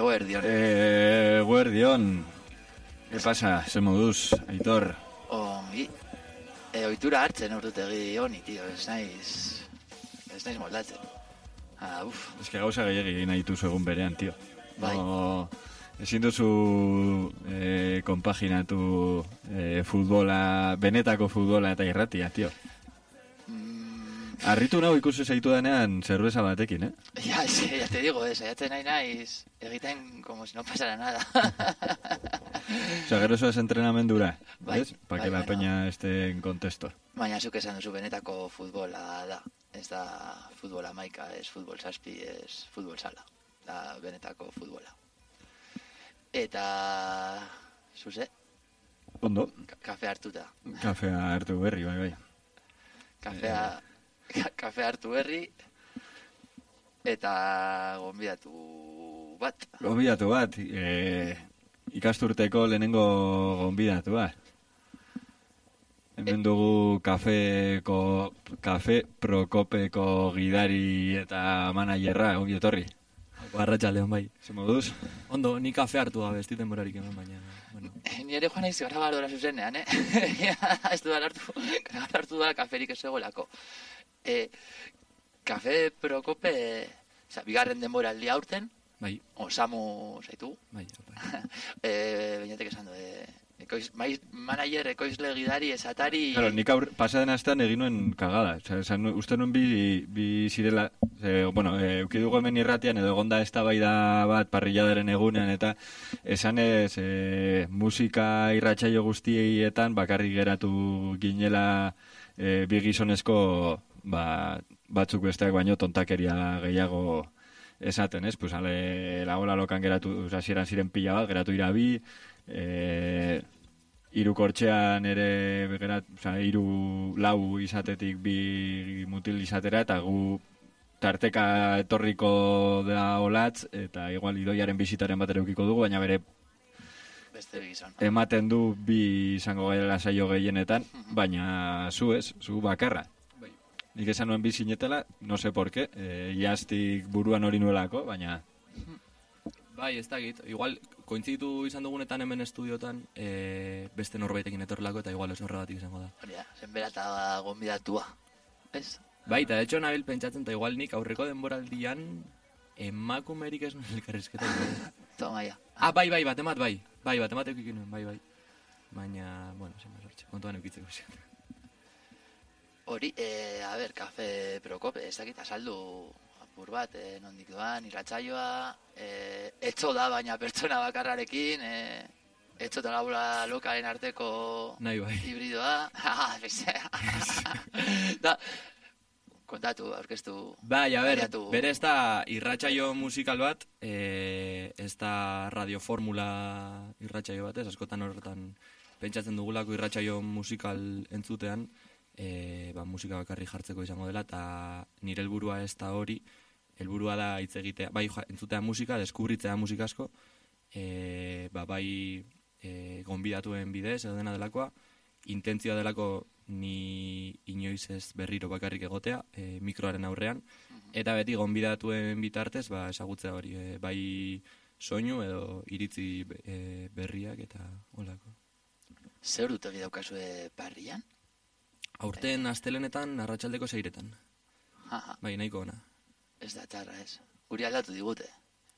Guardión. ¿Qué pasa? Se moduz, Aitor. Ongi. Ohitura hartzen urtutegi honi, tío. Ez naiz moldatzen. Es que gauza gehiagi egin nahi dituzu egun berean, tío. Bai. No, ezin duzu konpaginatu futbola, benetako futbola eta irratia, tío. Arritu nago ikusi zaitu denean zerbeza batekin, eh? Ya te digo, saiatzen nahi naiz, egiten como si no pasara nada. Osa, gero zoaz entrenamendura, Bai, ¿ves? Pa' bai, que la bueno. peña esté en contexto. Baina zuk esan duzu benetako futbola da. Ez da futbol amaika, ez futbol zazpi, ez futbol sala. Da benetako futbola. Eta... Zuze? Ondo, Kafe hartuta. kafea hartu berri, bai. Kafe hartu berri eta gonbidatu bat. Gonbidatu bat, ikasturteko lehenengo gonbidatua. Hemen dugu kafe Prokopeko gidari eta managerra, ongi etorri. Arratsaldeon bai. Ze moduz? Ondo, ni kafe hartu gabe, ez diten morarik eman, baina... Bueno. Ni ere joan naiz grabadora zuzenean, ez dudan hartu da kaferik ez egolako. Kafe Prokope, bigarren denboraldi aurten, Bai, osamu zaitu, bai. bainatek esan du, manager, ekoizle gidari, esatari... Claro, nik pasaden astean egin nuen kagada. Uste nuen bi zirela... euki dugu hemen irratian edo egonda eztabaida bat parrilladaren egunean eta esanez musika irratsaio guztietan bakarrik geratu ginela bi gizonezko batzuk besteak baino tontakeria gehiago esaten, ez? Pues la ola lokan geratu, hasieran ziren pila bat, geratu dira bi, hiru kortxean ere hiru lau izatetik bi mutil izatera eta gu tarteka etorriko da olatz eta igual idoiaren bisitaren bat ere eukiko dugu, baina bere Beste gizon. ematen du bi izango gairela saio gehienetan, baina zu bakarra. Bai. Nik esan nuen bi zinetela, no sé por qué, iaztik buruan hori nuelako, baina... Bai, ez dakit. Igual, kointzitu izan dugunetan hemen estudiotan, beste norbaitekin etorrelako eta igual ez horregatik izango da. Hori da, zenbera eta gonbidatua, ez? Bai, eta de hecho nabil pentsatzen, eta igual nik aurreko denboraldian emakumerik ez nuen elkarrizketa. Toma ya. Bai, batemat bai. Bai, batemat eukik nuen, bai. Baina, bueno, zenba sortxe, kontuan eukitzeko zen. Hori, kafe Prokope, ez dakit azaldu apur bat, nondik doan, irratsaioa, etxo da, baina pertsona bakarrarekin, etxo eta labura lokaren arteko Nahi bai. hibridoa. Da, kontatu, aurkeztu. Bai, a ber, baliatu. bere ez da irratsaio musikal bat, ez da radioformula irratsaio bat, ez askotan horretan pentsatzen dugulako irratsaio musikal entzutean, musika bakarri jartzeko izango dela, eta nire helburua ez da hori, helburua da hitz egitea, bai entzutea musika, deskubritzea musika asko, gonbidatuen bidez edo dena delakoa, intentzioa delako ni inoiz ez berriro bakarrik egotea, mikroaren aurrean, eta beti gonbidatuen bitartez, ezagutzea hori, bai soinu edo iritzi berriak eta holako. Zer dut hori daukazue parrian? Aurten astelenetan arratsaldeko 6etan. Jaja, Bai, nahiko ona. ez da txarra ez. Guri aldatu digute.